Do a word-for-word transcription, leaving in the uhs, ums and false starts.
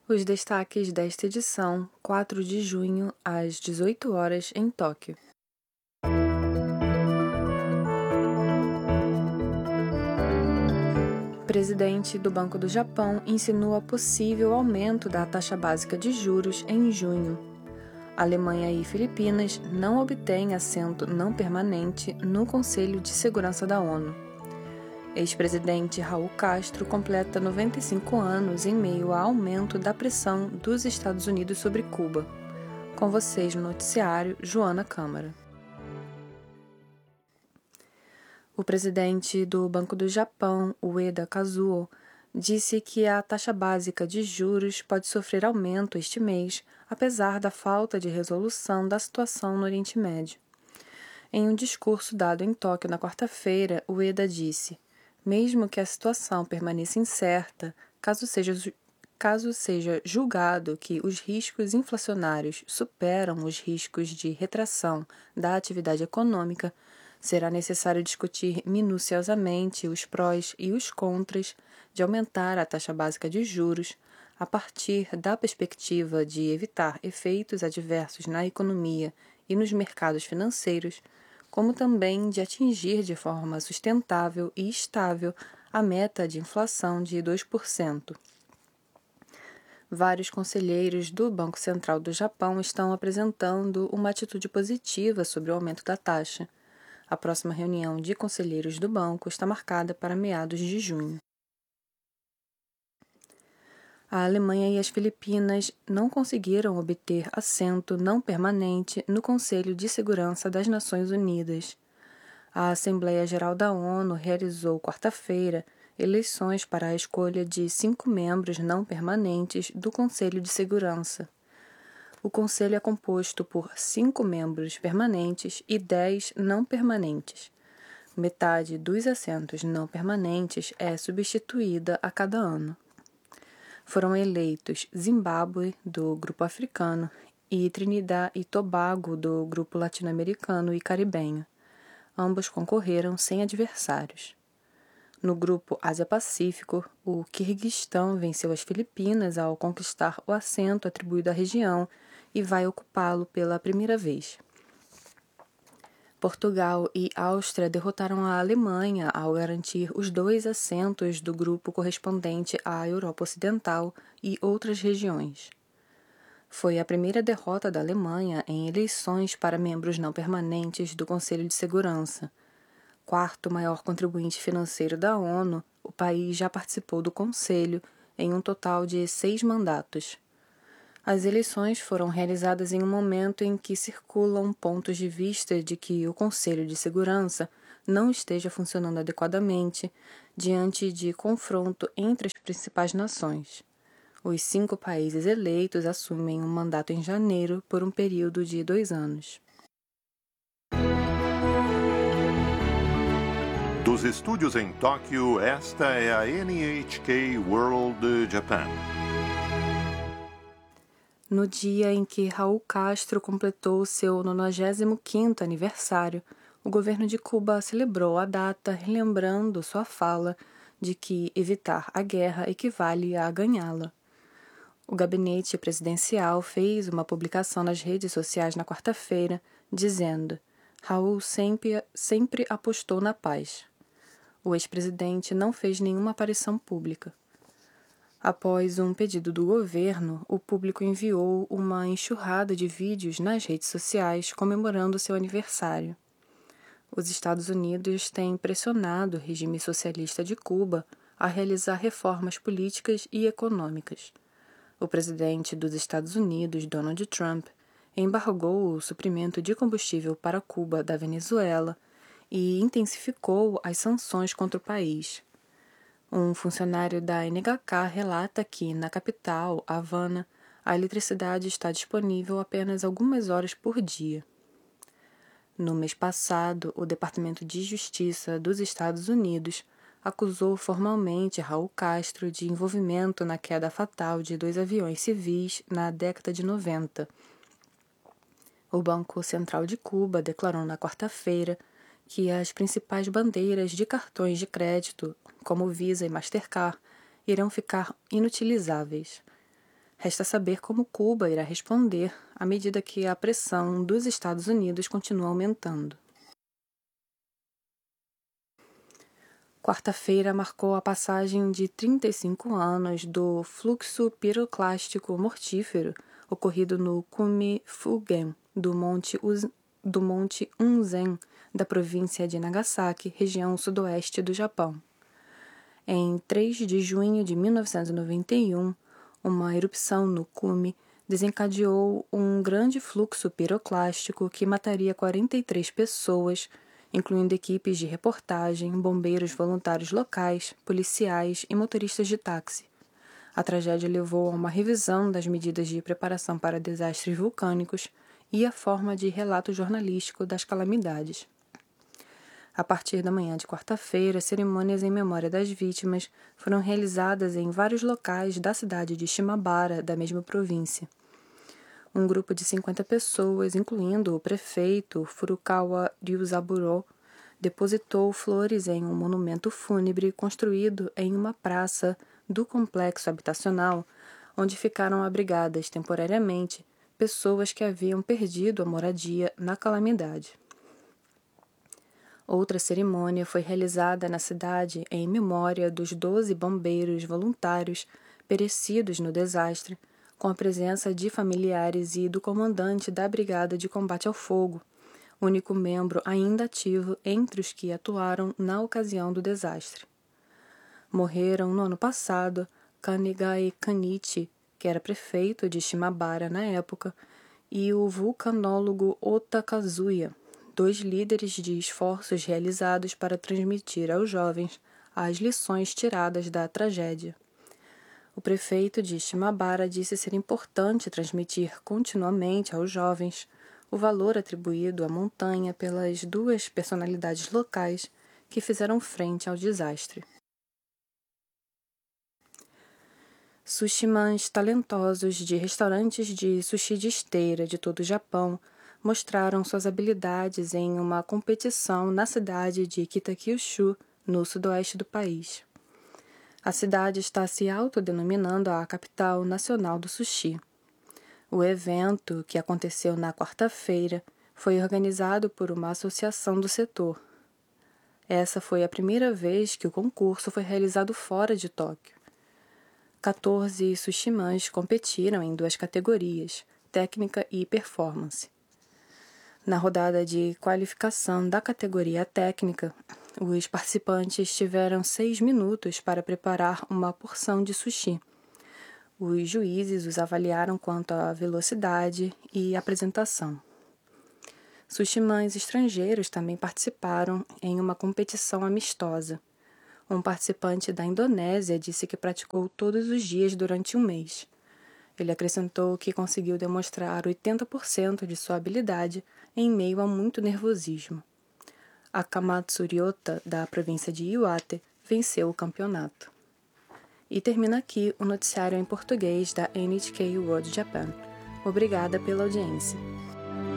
Os destaques desta edição, quatro de junho, às dezoito horas, em Tóquio. O presidente do Banco do Japão insinua possível aumento da taxa básica de juros em junho. Alemanha e Filipinas não obtêm assento não permanente no Conselho de Segurança da ONU. Ex-presidente Raul Castro completa noventa e cinco anos em meio ao aumento da pressão dos Estados Unidos sobre Cuba. Com vocês no noticiário, Joana Câmara. O presidente do Banco do Japão, Ueda Kazuo, disse que a taxa básica de juros pode sofrer aumento este mês, apesar da falta de resolução da situação no Oriente Médio. Em um discurso dado em Tóquio na quarta-feira, Ueda disse: mesmo que a situação permaneça incerta, caso seja, caso seja julgado que os riscos inflacionários superam os riscos de retração da atividade econômica, será necessário discutir minuciosamente os prós e os contras de aumentar a taxa básica de juros a partir da perspectiva de evitar efeitos adversos na economia e nos mercados financeiros, como também de atingir de forma sustentável e estável a meta de inflação de dois por cento. Vários conselheiros do Banco Central do Japão estão apresentando uma atitude positiva sobre o aumento da taxa. A próxima reunião de conselheiros do banco está marcada para meados de junho. A Alemanha e as Filipinas não conseguiram obter assento não permanente no Conselho de Segurança das Nações Unidas. A Assembleia Geral da ONU realizou quarta-feira eleições para a escolha de cinco membros não permanentes do Conselho de Segurança. O Conselho é composto por cinco membros permanentes e dez não permanentes. Metade dos assentos não permanentes é substituída a cada ano. Foram eleitos Zimbábue, do Grupo Africano, e Trinidad e Tobago, do Grupo Latino-Americano e Caribenho. Ambos concorreram sem adversários. No Grupo Ásia-Pacífico, o Quirguistão venceu as Filipinas ao conquistar o assento atribuído à região e vai ocupá-lo pela primeira vez. Portugal e Áustria derrotaram a Alemanha ao garantir os dois assentos do grupo correspondente à Europa Ocidental e outras regiões. Foi a primeira derrota da Alemanha em eleições para membros não permanentes do Conselho de Segurança. Quarto maior contribuinte financeiro da ONU, o país já participou do Conselho em um total de seis mandatos. As eleições foram realizadas em um momento em que circulam pontos de vista de que o Conselho de Segurança não esteja funcionando adequadamente diante de confronto entre as principais nações. Os cinco países eleitos assumem um mandato em janeiro por um período de dois anos. Dos estúdios em Tóquio, esta é a N H K World Japan. No dia em que Raul Castro completou seu nonagésimo quinto aniversário, o governo de Cuba celebrou a data relembrando sua fala de que evitar a guerra equivale a ganhá-la. O gabinete presidencial fez uma publicação nas redes sociais na quarta-feira, dizendo: Raul sempre, sempre apostou na paz. O ex-presidente não fez nenhuma aparição pública. Após um pedido do governo, o público enviou uma enxurrada de vídeos nas redes sociais comemorando seu aniversário. Os Estados Unidos têm pressionado o regime socialista de Cuba a realizar reformas políticas e econômicas. O presidente dos Estados Unidos, Donald Trump, embargou o suprimento de combustível para Cuba da Venezuela e intensificou as sanções contra o país. Um funcionário da N H K relata que, na capital, Havana, a eletricidade está disponível apenas algumas horas por dia. No mês passado, o Departamento de Justiça dos Estados Unidos acusou formalmente Raul Castro de envolvimento na queda fatal de dois aviões civis na década de noventa. O Banco Central de Cuba declarou na quarta-feira que as principais bandeiras de cartões de crédito, como Visa e Mastercard, irão ficar inutilizáveis. Resta saber como Cuba irá responder à medida que a pressão dos Estados Unidos continua aumentando. Quarta-feira marcou a passagem de trinta e cinco anos do fluxo piroclástico mortífero ocorrido no Cume Fugen do Monte, Uz... do Monte Unzen, da província de Nagasaki, região sudoeste do Japão. Em três de junho de mil novecentos e noventa e um, uma erupção no cume desencadeou um grande fluxo piroclástico que mataria quarenta e três pessoas, incluindo equipes de reportagem, bombeiros voluntários locais, policiais e motoristas de táxi. A tragédia levou a uma revisão das medidas de preparação para desastres vulcânicos e a forma de relato jornalístico das calamidades. A partir da manhã de quarta-feira, cerimônias em memória das vítimas foram realizadas em vários locais da cidade de Shimabara, da mesma província. Um grupo de cinquenta pessoas, incluindo o prefeito Furukawa Ryuzaburo, depositou flores em um monumento fúnebre construído em uma praça do complexo habitacional, onde ficaram abrigadas temporariamente pessoas que haviam perdido a moradia na calamidade. Outra cerimônia foi realizada na cidade em memória dos doze bombeiros voluntários perecidos no desastre, com a presença de familiares e do comandante da Brigada de Combate ao Fogo, único membro ainda ativo entre os que atuaram na ocasião do desastre. Morreram no ano passado Kanigai Kanichi, que era prefeito de Shimabara na época, e o vulcanólogo Ota Kazuya, dois líderes de esforços realizados para transmitir aos jovens as lições tiradas da tragédia. O prefeito de Shimabara disse ser importante transmitir continuamente aos jovens o valor atribuído à montanha pelas duas personalidades locais que fizeram frente ao desastre. Sushimans talentosos de restaurantes de sushi de esteira de todo o Japão mostraram suas habilidades em uma competição na cidade de Kitakyushu, no sudoeste do país. A cidade está se autodenominando a capital nacional do sushi. O evento, que aconteceu na quarta-feira, foi organizado por uma associação do setor. Essa foi a primeira vez que o concurso foi realizado fora de Tóquio. quatorze sushimans competiram em duas categorias, técnica e performance. Na rodada de qualificação da categoria técnica, os participantes tiveram seis minutos para preparar uma porção de sushi. Os juízes os avaliaram quanto à velocidade e apresentação. Sushimans estrangeiros também participaram em uma competição amistosa. Um participante da Indonésia disse que praticou todos os dias durante um mês. Ele acrescentou que conseguiu demonstrar oitenta por cento de sua habilidade em meio a muito nervosismo. Akamatsu Ryota, da província de Iwate, venceu o campeonato. E termina aqui o noticiário em português da N H K World Japan. Obrigada pela audiência.